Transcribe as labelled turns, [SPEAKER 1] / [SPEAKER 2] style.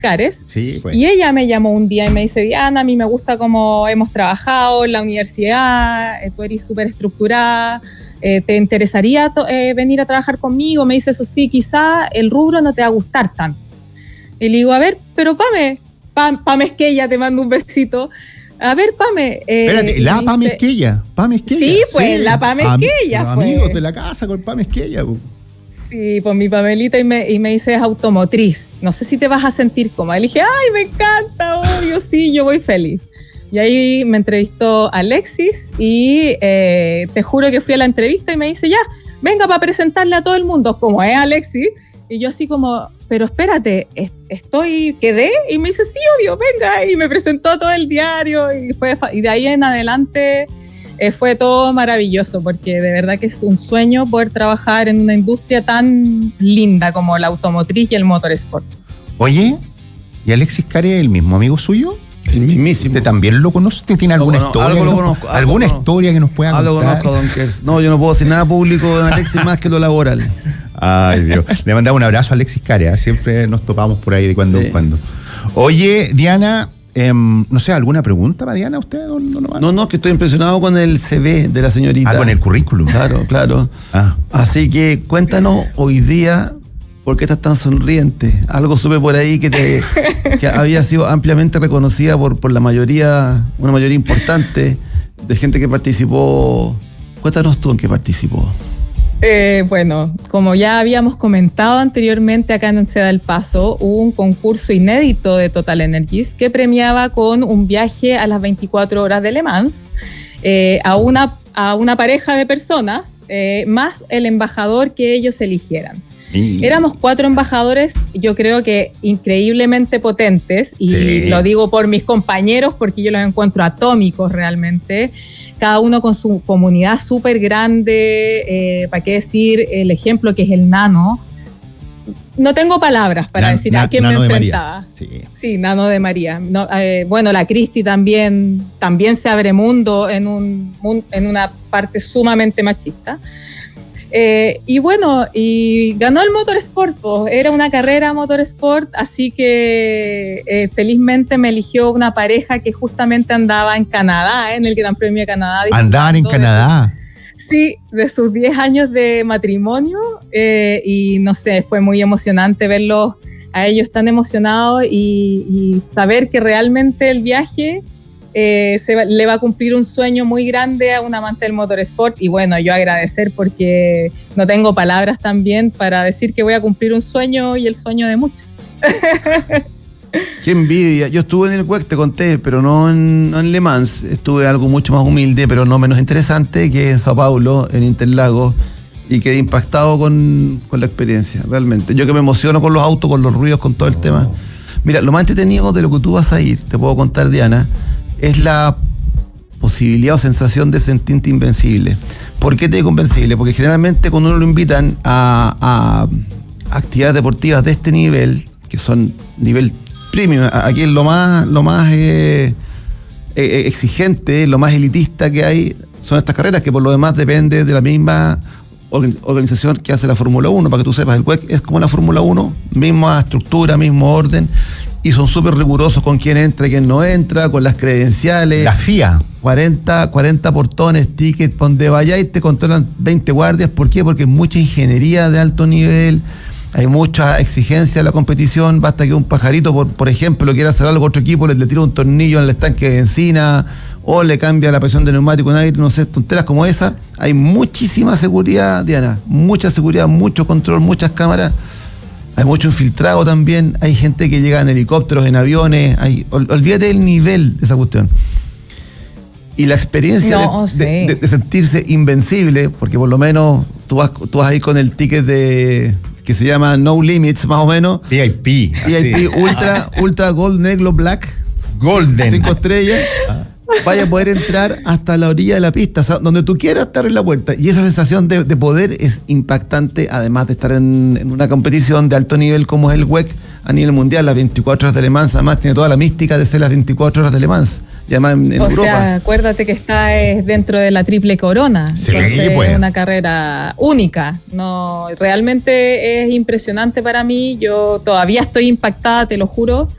[SPEAKER 1] Cares.
[SPEAKER 2] Sí, pues.
[SPEAKER 1] Y ella me llamó un día y me dice, Diana, a mí me gusta cómo hemos trabajado en la universidad, tú eres súper estructurada, ¿te interesaría venir a trabajar conmigo? Me dice, eso sí, quizá el rubro no te va a gustar tanto. Y le digo, a ver, pero Pame Esquella, te mando un besito. A ver, Pame.
[SPEAKER 2] Espérate, la Pame Esquella. Pame Esquella.
[SPEAKER 1] Sí, pues, la Pame Esquella.
[SPEAKER 2] Los amigos de la casa con Pame Esquella. Pues.
[SPEAKER 1] Sí, pues mi Pamelita y me dice, es automotriz. No sé si te vas a sentir cómoda. Le dije, ay, me encanta, obvio, sí, yo voy feliz. Y ahí me entrevistó Alexis y te juro que fui a la entrevista y me dice, ya, venga para presentarle a todo el mundo, como es Alexis. Y yo así como, pero espérate, ¿quedé? Y me dice, sí, obvio, venga. Y me presentó todo el diario y de ahí en adelante fue todo maravilloso, porque de verdad que es un sueño poder trabajar en una industria tan linda como la automotriz y el motorsport.
[SPEAKER 2] Oye, ¿y Alexis Cares es el mismo amigo suyo?
[SPEAKER 3] El mismísimo.
[SPEAKER 2] ¿Usted también lo conoce? ¿Usted tiene alguna historia?
[SPEAKER 3] Algo lo conozco.
[SPEAKER 2] ¿Alguna historia que nos pueda contar?
[SPEAKER 3] Lo conozco, don Kers. No, yo no puedo decir nada público de Alexis más que lo laboral.
[SPEAKER 2] Ay, Dios. Le mandaba un abrazo a Alexis Cares. Siempre nos topamos por ahí de cuando en cuando. Oye, Diana, no sé, ¿alguna pregunta para Diana usted, don Donovan?
[SPEAKER 3] No, que estoy impresionado con el CV de la señorita.
[SPEAKER 2] Con el currículum.
[SPEAKER 3] Claro. Así que cuéntanos hoy día por qué estás tan sonriente. Algo supe por ahí que había sido ampliamente reconocida por la mayoría, una mayoría importante de gente que participó. Cuéntanos tú en qué participó.
[SPEAKER 1] Bueno, como ya habíamos comentado anteriormente acá en Se da el Paso, hubo un concurso inédito de Total Energies que premiaba con un viaje a las 24 horas de Le Mans a una pareja de personas, más el embajador que ellos eligieran. Éramos 4 embajadores, yo creo que increíblemente potentes, y lo digo por mis compañeros porque yo los encuentro atómicos realmente, cada uno con su comunidad súper grande, para qué decir el ejemplo que es el Nano. No tengo palabras para decir a quién me enfrentaba. Sí, Nano de María. No, bueno, la Cristi también se abre mundo en una parte sumamente machista. Y bueno, y ganó el Motorsport, pues, era una carrera Motorsport, así que felizmente me eligió una pareja que justamente andaba en Canadá, en el Gran Premio de Canadá.
[SPEAKER 2] ¿Andaban en Canadá?
[SPEAKER 1] Sí, de sus 10 años de matrimonio, y no sé, fue muy emocionante verlos a ellos tan emocionados y saber que realmente el viaje le va a cumplir un sueño muy grande a un amante del motorsport. Y bueno, yo agradecer porque no tengo palabras también para decir que voy a cumplir un sueño y el sueño de muchos.
[SPEAKER 3] Qué envidia. Yo estuve en el WEC, te conté, pero no en Le Mans. Estuve algo mucho más humilde, pero no menos interesante, que en Sao Paulo, en Interlagos, y quedé impactado con la experiencia, realmente. Yo que me emociono con los autos, con los ruidos, con todo el tema. Mira, lo más entretenido de lo que tú vas a ir, te puedo contar, Diana, es la posibilidad o sensación de sentirte invencible. ¿Por qué te digo invencible? Porque generalmente cuando uno lo invitan a actividades deportivas de este nivel, que son nivel premium, aquí es lo más exigente, lo más elitista que hay, son estas carreras que por lo demás depende de la misma organización que hace la Fórmula 1. Para que tú sepas, el WEC es como la Fórmula 1, misma estructura, mismo orden, y son súper rigurosos con quién entra y quién no entra, con las credenciales.
[SPEAKER 2] La FIA. 40
[SPEAKER 3] portones, tickets, donde vayáis te controlan 20 guardias. ¿Por qué? Porque es mucha ingeniería de alto nivel, hay mucha exigencia en la competición. Basta que un pajarito, por ejemplo, quiera hacer algo a otro equipo, le tira un tornillo en el estanque de benzina, o le cambia la presión del neumático en aire, no sé, tonteras como esa. Hay muchísima seguridad, Diana, mucha seguridad, mucho control, muchas cámaras. Hay mucho infiltrado también, hay gente que llega en helicópteros, en aviones, olvídate del nivel de esa cuestión. Y la experiencia de sentirse invencible, porque por lo menos tú vas ahí con el ticket que se llama No Limits, más o menos.
[SPEAKER 2] VIP
[SPEAKER 3] Ultra Gold, Negro, Black.
[SPEAKER 2] Golden.
[SPEAKER 3] 5 estrellas. Vaya a poder entrar hasta la orilla de la pista, o sea, donde tú quieras estar en la puerta. Y esa sensación de poder es impactante, además de estar en una competición de alto nivel como es el WEC a nivel mundial. Las 24 horas de Le Mans, además tiene toda la mística de ser las 24 horas de Le Mans. y además en Europa.
[SPEAKER 1] O sea, acuérdate que está dentro de la triple corona.
[SPEAKER 2] Sí,
[SPEAKER 1] Entonces,
[SPEAKER 2] pues.
[SPEAKER 1] es una carrera única. No, realmente es impresionante para mí. Yo todavía estoy impactada, te lo juro.